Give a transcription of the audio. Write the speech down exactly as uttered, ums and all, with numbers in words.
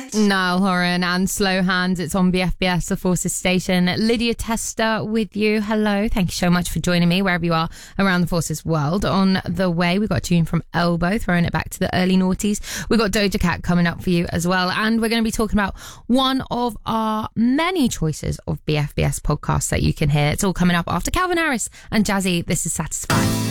Ed. Niall Horan and Slow Hands. It's on B F B S, the Forces Station. Lydia Tester with you. Hello. Thank you so much for joining me wherever you are around the Forces world. On the way, we've got a tune from Elbow, throwing it back to the early noughties. We've got Doja Cat coming up for you as well. And we're going to be talking about one of our many choices of B F B S podcasts that you can hear. It's all coming up after Calvin Harris and Jazzy. This is Satisfied.